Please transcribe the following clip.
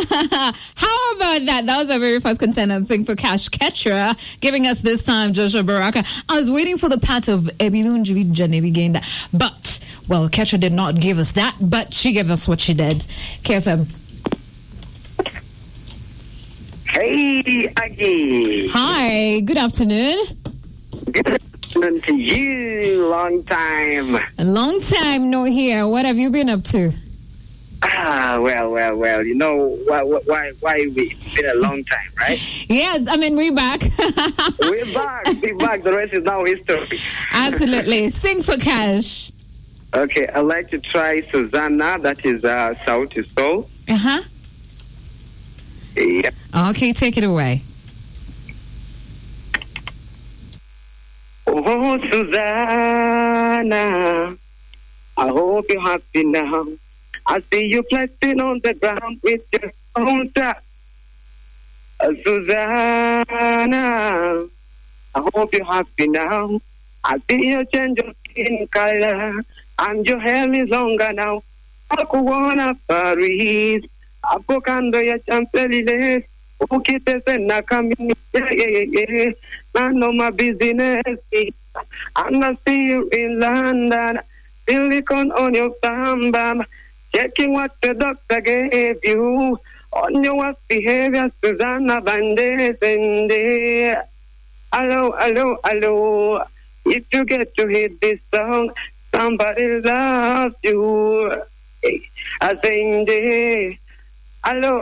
How about that? That was our very first contender, Sing for Cash. Ketra giving us this time Joshua Baraka. I was waiting for the part of Ebilunji Janevigenda, but, well, Ketra did not give us that, but she gave us what she did. KFM. Hey, Aggie. Hi, good afternoon. Good afternoon to you. Long time. A long time no here. What have you been up to? Well. You know why? It's been a long time, right? Yes, I mean we're back. We're back. The rest is now history. Absolutely. Sing for Cash. Okay, I'd like to try Susanna. That is Soul to Soul. Yeah. Okay, take it away. Oh, Susanna, I hope you're happy now. I see you flexing on the ground with your own tap. Susanna, I hope you're happy now. I see you change your skin color and your hair is longer now. Ako wanna Paris, ako kando ya Champs-Élysées. Ukite sena kami, yeah. I know my business. And I see you in London, silicone on your bam bam. Checking what the doctor gave you on your worst behavior, Susanna Bandes and hello. If you get to hit this song, somebody loves you. I sing hello.